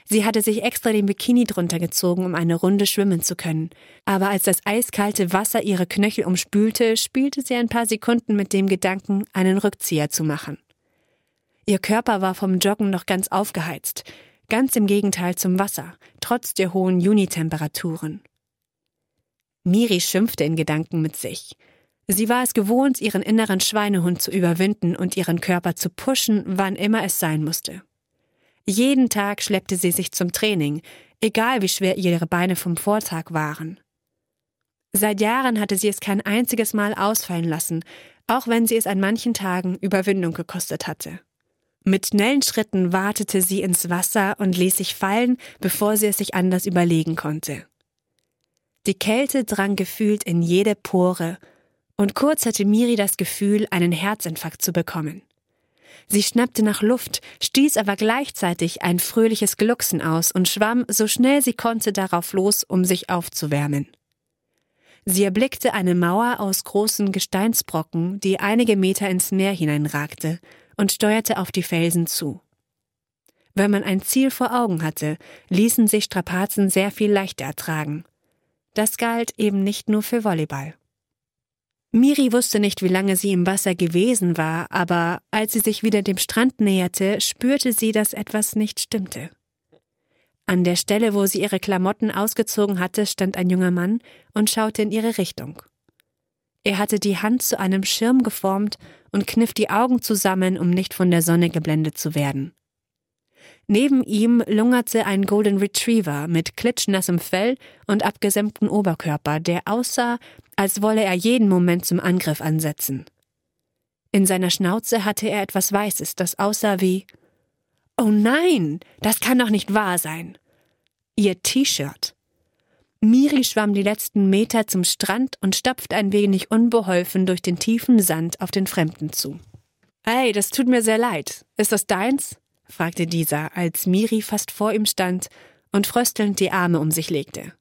Sie hatte sich extra den Bikini drunter gezogen, um eine Runde schwimmen zu können. Aber als das eiskalte Wasser ihre Knöchel umspülte, spielte sie ein paar Sekunden mit dem Gedanken, einen Rückzieher zu machen. Ihr Körper war vom Joggen noch ganz aufgeheizt, ganz im Gegenteil zum Wasser, trotz der hohen Junitemperaturen. Miri schimpfte in Gedanken mit sich. Sie war es gewohnt, ihren inneren Schweinehund zu überwinden und ihren Körper zu pushen, wann immer es sein musste. Jeden Tag schleppte sie sich zum Training, egal wie schwer ihre Beine vom Vortag waren. Seit Jahren hatte sie es kein einziges Mal ausfallen lassen, auch wenn sie es an manchen Tagen Überwindung gekostet hatte. Mit schnellen Schritten watete sie ins Wasser und ließ sich fallen, bevor sie es sich anders überlegen konnte. Die Kälte drang gefühlt in jede Pore, und kurz hatte Miri das Gefühl, einen Herzinfarkt zu bekommen. Sie schnappte nach Luft, stieß aber gleichzeitig ein fröhliches Glucksen aus und schwamm so schnell sie konnte darauf los, um sich aufzuwärmen. Sie erblickte eine Mauer aus großen Gesteinsbrocken, die einige Meter ins Meer hineinragte, und steuerte auf die Felsen zu. Wenn man ein Ziel vor Augen hatte, ließen sich Strapazen sehr viel leichter ertragen. Das galt eben nicht nur für Volleyball. Miri wusste nicht, wie lange sie im Wasser gewesen war, aber als sie sich wieder dem Strand näherte, spürte sie, dass etwas nicht stimmte. An der Stelle, wo sie ihre Klamotten ausgezogen hatte, stand ein junger Mann und schaute in ihre Richtung. Er hatte die Hand zu einem Schirm geformt und kniff die Augen zusammen, um nicht von der Sonne geblendet zu werden. Neben ihm lungerte ein Golden Retriever mit klitschnassem Fell und abgesämtem Oberkörper, der aussah, als wolle er jeden Moment zum Angriff ansetzen. In seiner Schnauze hatte er etwas Weißes, das aussah wie: »Oh nein, das kann doch nicht wahr sein!« Ihr T-Shirt. Miri schwamm die letzten Meter zum Strand und stapfte ein wenig unbeholfen durch den tiefen Sand auf den Fremden zu. »Hey, das tut mir sehr leid. Ist das deins?« fragte dieser, als Miri fast vor ihm stand und fröstelnd die Arme um sich legte.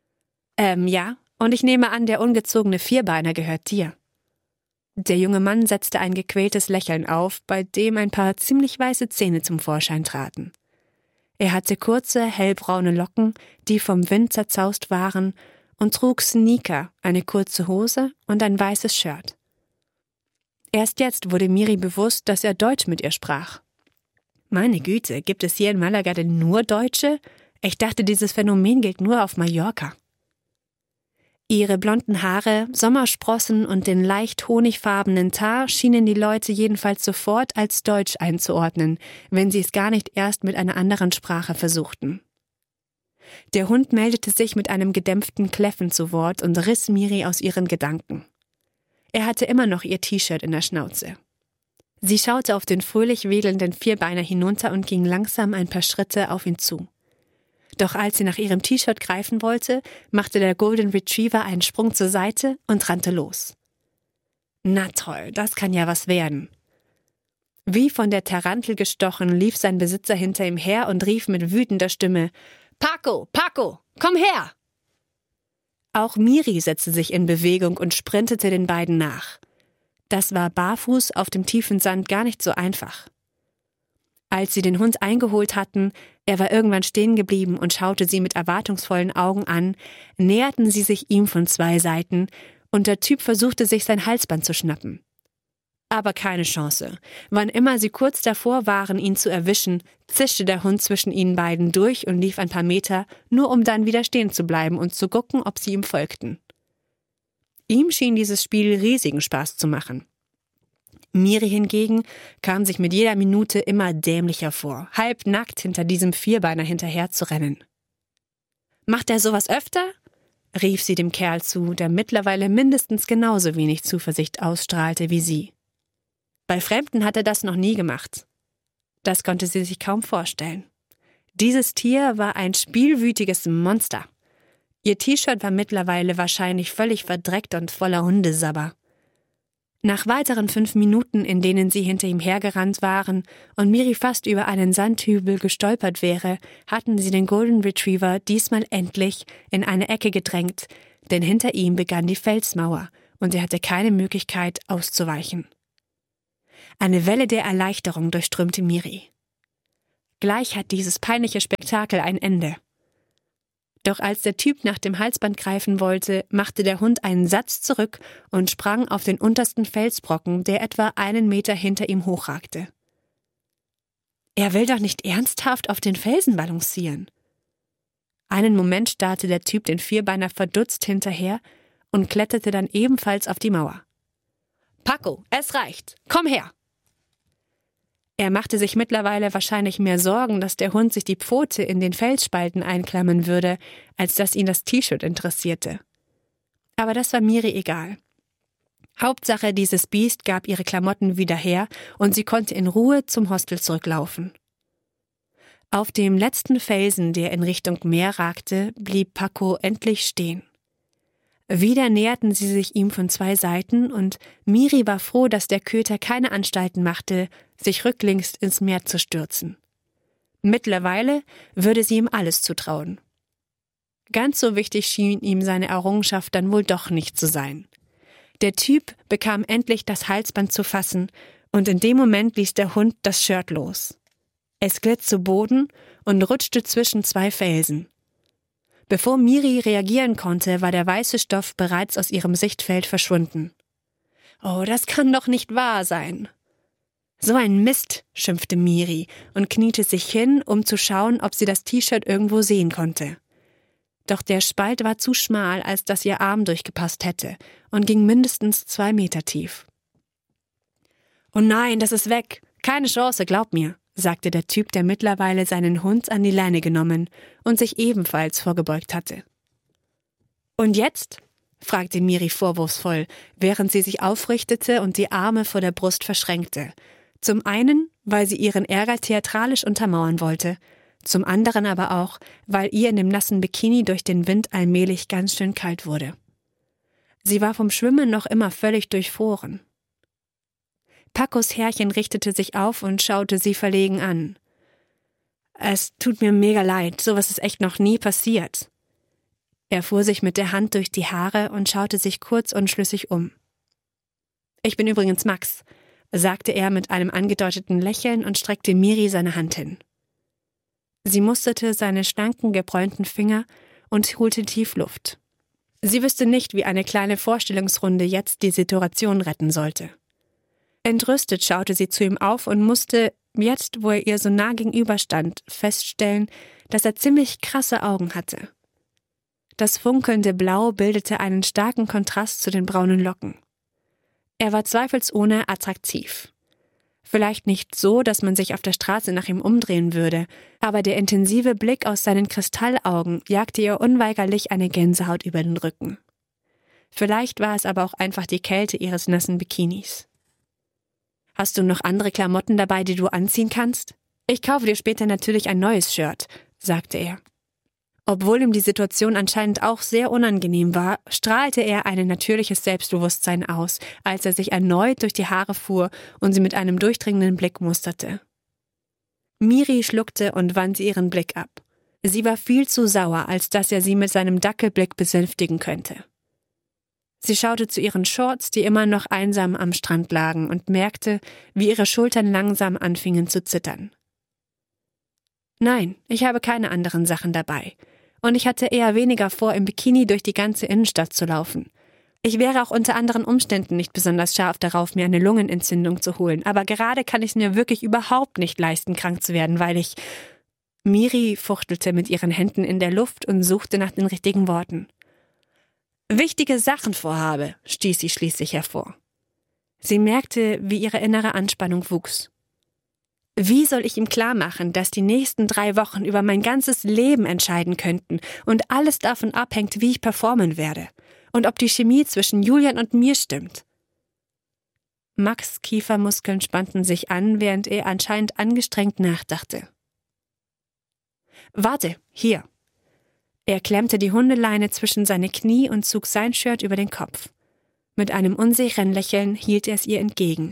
Ja, und ich nehme an, der ungezogene Vierbeiner gehört dir.« Der junge Mann setzte ein gequältes Lächeln auf, bei dem ein paar ziemlich weiße Zähne zum Vorschein traten. Er hatte kurze, hellbraune Locken, die vom Wind zerzaust waren, und trug Sneaker, eine kurze Hose und ein weißes Shirt. Erst jetzt wurde Miri bewusst, dass er Deutsch mit ihr sprach. Meine Güte, gibt es hier in Malaga denn nur Deutsche? Ich dachte, dieses Phänomen gilt nur auf Mallorca. Ihre blonden Haare, Sommersprossen und den leicht honigfarbenen Teint schienen die Leute jedenfalls sofort als Deutsch einzuordnen, wenn sie es gar nicht erst mit einer anderen Sprache versuchten. Der Hund meldete sich mit einem gedämpften Kläffen zu Wort und riss Miri aus ihren Gedanken. Er hatte immer noch ihr T-Shirt in der Schnauze. Sie schaute auf den fröhlich wedelnden Vierbeiner hinunter und ging langsam ein paar Schritte auf ihn zu. Doch als sie nach ihrem T-Shirt greifen wollte, machte der Golden Retriever einen Sprung zur Seite und rannte los. Na toll, das kann ja was werden. Wie von der Tarantel gestochen, lief sein Besitzer hinter ihm her und rief mit wütender Stimme: »Paco, Paco, komm her!« Auch Miri setzte sich in Bewegung und sprintete den beiden nach. Das war barfuß auf dem tiefen Sand gar nicht so einfach. Als sie den Hund eingeholt hatten, er war irgendwann stehen geblieben und schaute sie mit erwartungsvollen Augen an, näherten sie sich ihm von zwei Seiten und der Typ versuchte, sich sein Halsband zu schnappen. Aber keine Chance. Wann immer sie kurz davor waren, ihn zu erwischen, zischte der Hund zwischen ihnen beiden durch und lief ein paar Meter, nur um dann wieder stehen zu bleiben und zu gucken, ob sie ihm folgten. Ihm schien dieses Spiel riesigen Spaß zu machen. Miri hingegen kam sich mit jeder Minute immer dämlicher vor, halbnackt hinter diesem Vierbeiner hinterher zu rennen. »Macht er sowas öfter?« rief sie dem Kerl zu, der mittlerweile mindestens genauso wenig Zuversicht ausstrahlte wie sie. Bei Fremden hat er das noch nie gemacht. Das konnte sie sich kaum vorstellen. Dieses Tier war ein spielwütiges Monster. Ihr T-Shirt war mittlerweile wahrscheinlich völlig verdreckt und voller Hundesabber. Nach weiteren 5 Minuten, in denen sie hinter ihm hergerannt waren und Miri fast über einen Sandhügel gestolpert wäre, hatten sie den Golden Retriever diesmal endlich in eine Ecke gedrängt, denn hinter ihm begann die Felsmauer und er hatte keine Möglichkeit auszuweichen. Eine Welle der Erleichterung durchströmte Miri. Gleich hat dieses peinliche Spektakel ein Ende. Doch als der Typ nach dem Halsband greifen wollte, machte der Hund einen Satz zurück und sprang auf den untersten Felsbrocken, der etwa 1 Meter hinter ihm hochragte. Er will doch nicht ernsthaft auf den Felsen balancieren. Einen Moment starrte der Typ den Vierbeiner verdutzt hinterher und kletterte dann ebenfalls auf die Mauer. »Paco, es reicht! Komm her!« Er machte sich mittlerweile wahrscheinlich mehr Sorgen, dass der Hund sich die Pfote in den Felsspalten einklammern würde, als dass ihn das T-Shirt interessierte. Aber das war Miri egal. Hauptsache, dieses Biest gab ihre Klamotten wieder her und sie konnte in Ruhe zum Hostel zurücklaufen. Auf dem letzten Felsen, der in Richtung Meer ragte, blieb Paco endlich stehen. Wieder näherten sie sich ihm von 2 Seiten und Miri war froh, dass der Köter keine Anstalten machte, sich rücklings ins Meer zu stürzen. Mittlerweile würde sie ihm alles zutrauen. Ganz so wichtig schien ihm seine Errungenschaft dann wohl doch nicht zu sein. Der Typ bekam endlich das Halsband zu fassen und in dem Moment ließ der Hund das Shirt los. Es glitt zu Boden und rutschte zwischen 2 Felsen. Bevor Miri reagieren konnte, war der weiße Stoff bereits aus ihrem Sichtfeld verschwunden. »Oh, das kann doch nicht wahr sein!« »So ein Mist«, schimpfte Miri und kniete sich hin, um zu schauen, ob sie das T-Shirt irgendwo sehen konnte. Doch der Spalt war zu schmal, als dass ihr Arm durchgepasst hätte und ging mindestens 2 Meter tief. »Oh nein, das ist weg! Keine Chance, glaub mir«, sagte der Typ, der mittlerweile seinen Hund an die Leine genommen und sich ebenfalls vorgebeugt hatte. »Und jetzt?«, fragte Miri vorwurfsvoll, während sie sich aufrichtete und die Arme vor der Brust verschränkte. Zum einen, weil sie ihren Ärger theatralisch untermauern wollte, zum anderen aber auch, weil ihr in dem nassen Bikini durch den Wind allmählich ganz schön kalt wurde. Sie war vom Schwimmen noch immer völlig durchfroren. Pacos Herrchen richtete sich auf und schaute sie verlegen an. »Es tut mir mega leid, sowas ist echt noch nie passiert.« Er fuhr sich mit der Hand durch die Haare und schaute sich kurz unschlüssig um. »Ich bin übrigens Max«, sagte er mit einem angedeuteten Lächeln und streckte Miri seine Hand hin. Sie musterte seine schlanken, gebräunten Finger und holte tief Luft. Sie wüsste nicht, wie eine kleine Vorstellungsrunde jetzt die Situation retten sollte. Entrüstet schaute sie zu ihm auf und musste, jetzt wo er ihr so nah gegenüberstand, feststellen, dass er ziemlich krasse Augen hatte. Das funkelnde Blau bildete einen starken Kontrast zu den braunen Locken. Er war zweifelsohne attraktiv. Vielleicht nicht so, dass man sich auf der Straße nach ihm umdrehen würde, aber der intensive Blick aus seinen Kristallaugen jagte ihr unweigerlich eine Gänsehaut über den Rücken. Vielleicht war es aber auch einfach die Kälte ihres nassen Bikinis. »Hast du noch andere Klamotten dabei, die du anziehen kannst? Ich kaufe dir später natürlich ein neues Shirt«, sagte er. Obwohl ihm die Situation anscheinend auch sehr unangenehm war, strahlte er ein natürliches Selbstbewusstsein aus, als er sich erneut durch die Haare fuhr und sie mit einem durchdringenden Blick musterte. Miri schluckte und wandte ihren Blick ab. Sie war viel zu sauer, als dass er sie mit seinem Dackelblick besänftigen könnte. Sie schaute zu ihren Shorts, die immer noch einsam am Strand lagen, und merkte, wie ihre Schultern langsam anfingen zu zittern. »Nein, ich habe keine anderen Sachen dabei. Und ich hatte eher weniger vor, im Bikini durch die ganze Innenstadt zu laufen. Ich wäre auch unter anderen Umständen nicht besonders scharf darauf, mir eine Lungenentzündung zu holen, aber gerade kann ich es mir wirklich überhaupt nicht leisten, krank zu werden, weil ich...« Miri fuchtelte mit ihren Händen in der Luft und suchte nach den richtigen Worten. »Wichtige Sachen vorhabe«, stieß sie schließlich hervor. Sie merkte, wie ihre innere Anspannung wuchs. Wie soll ich ihm klarmachen, dass die nächsten 3 Wochen über mein ganzes Leben entscheiden könnten und alles davon abhängt, wie ich performen werde und ob die Chemie zwischen Julian und mir stimmt? Max' Kiefermuskeln spannten sich an, während er anscheinend angestrengt nachdachte. »Warte, hier.« Er klemmte die Hundeleine zwischen seine Knie und zog sein Shirt über den Kopf. Mit einem unsicheren Lächeln hielt er es ihr entgegen.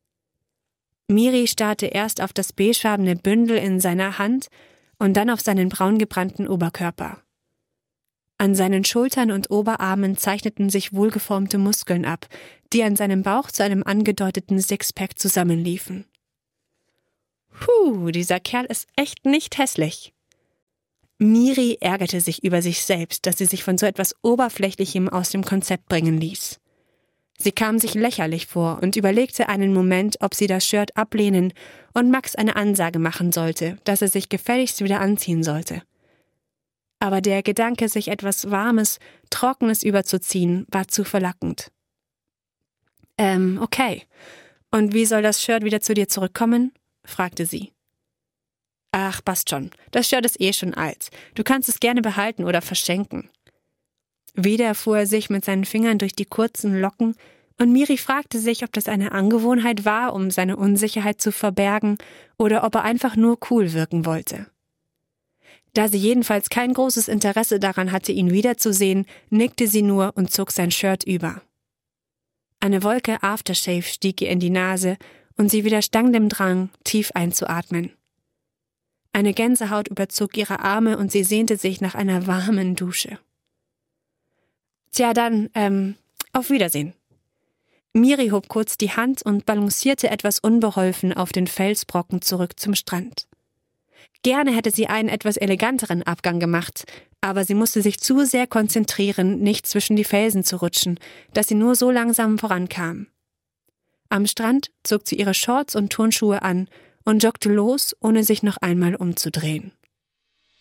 Miri starrte erst auf das beigefarbene Bündel in seiner Hand und dann auf seinen braungebrannten Oberkörper. An seinen Schultern und Oberarmen zeichneten sich wohlgeformte Muskeln ab, die an seinem Bauch zu einem angedeuteten Sixpack zusammenliefen. Dieser Kerl ist echt nicht hässlich. Miri ärgerte sich über sich selbst, dass sie sich von so etwas Oberflächlichem aus dem Konzept bringen ließ. Sie kam sich lächerlich vor und überlegte einen Moment, ob sie das Shirt ablehnen und Max eine Ansage machen sollte, dass er sich gefälligst wieder anziehen sollte. Aber der Gedanke, sich etwas Warmes, Trockenes überzuziehen, war zu verlockend. Okay. Und wie soll das Shirt wieder zu dir zurückkommen? Fragte sie. Ach, passt schon. Das Shirt ist eh schon alt. Du kannst es gerne behalten oder verschenken. Wieder fuhr er sich mit seinen Fingern durch die kurzen Locken und Miri fragte sich, ob das eine Angewohnheit war, um seine Unsicherheit zu verbergen oder ob er einfach nur cool wirken wollte. Da sie jedenfalls kein großes Interesse daran hatte, ihn wiederzusehen, nickte sie nur und zog sein Shirt über. Eine Wolke Aftershave stieg ihr in die Nase und sie widerstand dem Drang, tief einzuatmen. Eine Gänsehaut überzog ihre Arme und sie sehnte sich nach einer warmen Dusche. Tja, dann, auf Wiedersehen. Miri hob kurz die Hand und balancierte etwas unbeholfen auf den Felsbrocken zurück zum Strand. Gerne hätte sie einen etwas eleganteren Abgang gemacht, aber sie musste sich zu sehr konzentrieren, nicht zwischen die Felsen zu rutschen, dass sie nur so langsam vorankam. Am Strand zog sie ihre Shorts und Turnschuhe an und joggte los, ohne sich noch einmal umzudrehen.